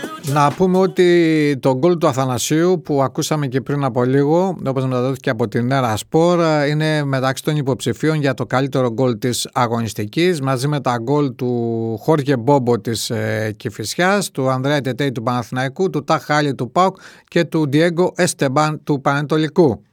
Να πούμε ότι το γκολ του Αθανασίου που ακούσαμε και πριν από λίγο, όπως μεταδόθηκε από την Νέρα Σπορ, είναι μεταξύ των υποψηφίων για το καλύτερο γκολ της αγωνιστικής, μαζί με τα γκολ του Χόρχε Μπόμπο της Κηφισιάς, του Ανδρέα Τετέι του Παναθηναϊκού, του Ταχ Χάλη του ΠΑΟΚ και του Ντιέγκο Εστεμπάν του Πανετολικού.